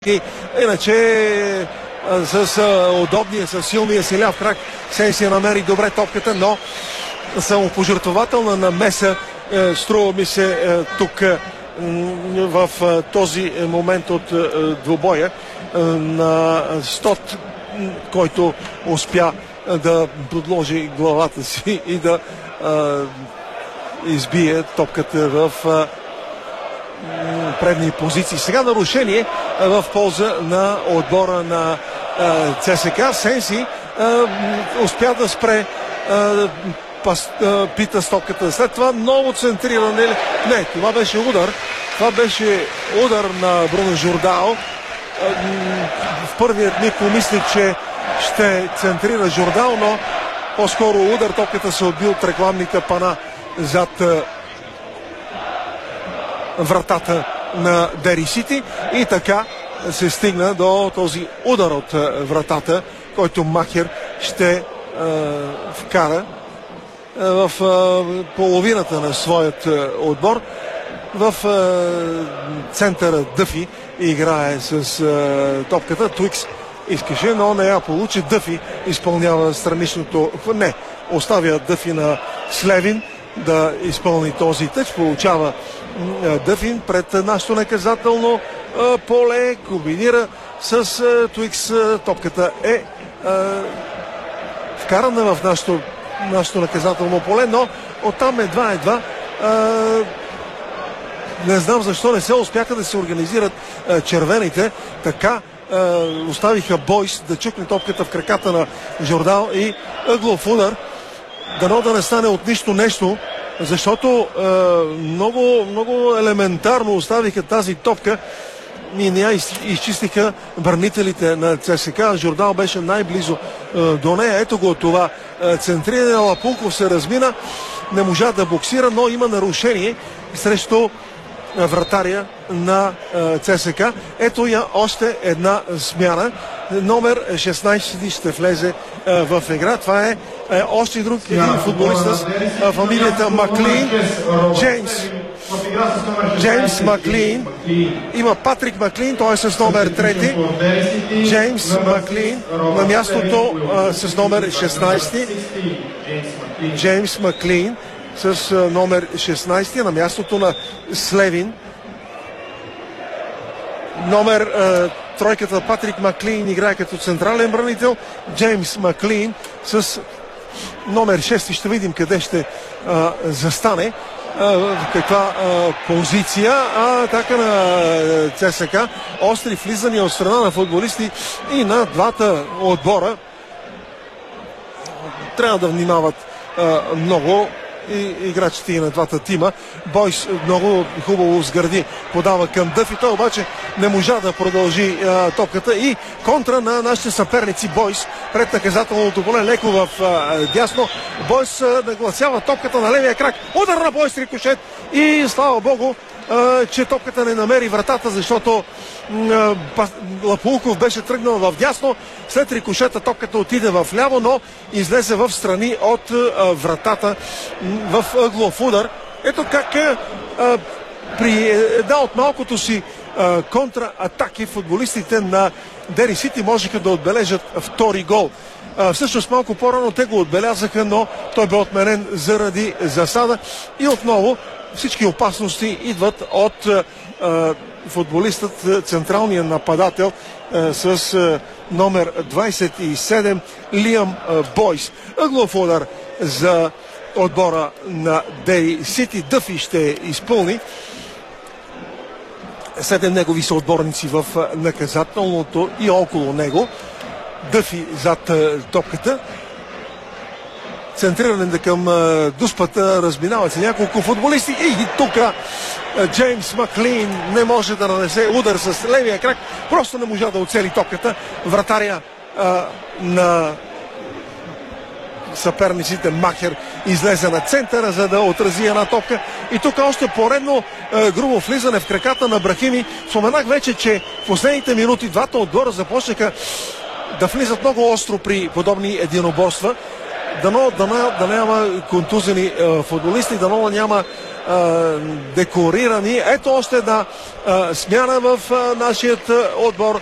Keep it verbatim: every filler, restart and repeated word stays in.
И иначе с удобния, с силния си ляв крак Сенси намери добре топката, но самопожертвователна намеса струва ми се тук в този момент от двубоя на Стот, който успя да подложи главата си и да избие топката в предни позиции. Сега нарушение в полза на отбора на ЦСКА. Сенси успя да спре пас, пита стопката. След това ново центриране. Не, това беше удар. Това беше удар на Бруно Жордао. В първият миг помислих, че ще центрира Жордао, но по-скоро удар. Топката се отби от рекламните пана зад вратата на Дери Сити и така се стигна до този удар от вратата, който Махер ще е, вкара е, в е, половината на своят е, отбор. В е, центъра Дъфи играе с е, топката. Туикс искаше, но не я получи. Дъфи изпълнява страничното... Не, оставя Дъфи на Слевин да изпълни този тъч. Получава Дъфин пред нашето наказателно а, поле, комбинира с а, Туикс. Топката е а, вкарана в нашето, нашето наказателно поле, но оттам едва-едва не знам защо не се успяха да се организират а, червените. Така а, оставиха Бойс да чукне топката в краката на Жордал и ъглов удар. Дано да не стане от нищо нещо, защото е, много, много елементарно оставиха тази топка и не я изчистиха бранителите на ЦСКА. Жордал беше най-близо е, до нея. Ето го това е, центриране. Лапулков се размина, не можа да боксира, но има нарушение срещу вратаря на е, ЦСКА. Ето я още една смяна. Номер шестнайсет ще влезе е, в игра. Това е, е още друг един футболист с е, фамилията Маклин. Джеймс. Джеймс Маклин. Има Патрик Маклин, той е с номер трети. Джеймс Маклин на мястото е, с номер шестнайсет. Джеймс Маклин с номер шестнайсет на мястото на Слевин. Номер е, тройката Патрик Маклин играе като централен бранител. Джеймс Маклин с номер шест. Ще видим къде ще е, застане. В каква е, позиция. А, така на ЦСКА. Остри влизания от страна на футболисти и на двата отбора. Трябва да внимават е, много и играчите и на двата тима. Бойс много хубаво сгради, подава към Дъфи, той обаче не можа да продължи а, топката и контра на нашите съперници. Бойс пред наказателното поле, леко в а, дясно. Бойс а, нагласява топката на левия крак, удар на Бойс, рикошет и слава богу, а, че топката не намери вратата, защото а, Лапулков беше тръгнал в дясно. След рикошета топката отиде в ляво, но излезе в страни от а, вратата в ъглов удар. Ето как а, при една от малкото си а, контратаки футболистите на Дери Сити можеха да отбележат втори гол. А, всъщност малко по-рано те го отбелязаха, но той бе отменен заради засада и отново всички опасности идват от а, футболистът, централният нападател а, с а, номер двайсет и седем Лиам а, Бойс. Ъглов удар за отбора на Дери Сити. Дъфи ще изпълни. Седем негови съотборници в наказателното и около него. Дъфи зад топката. Центриране към дуспата. Разминават се няколко футболисти. И тук Джеймс Маклин не може да нанесе удар с левия крак. Просто не можа да оцели топката. Вратаря а, на съперниците Махер излезе на центъра, за да отрази една топка. И тук още поредно е, грубо влизане в краката на Брахими. Споменах вече, че в последните минути двата отбора започнаха да влизат много остро при подобни единоборства. Дано, дано да няма контузени е, футболисти, дано няма декорирани. Ето още една смяна в нашият отбор.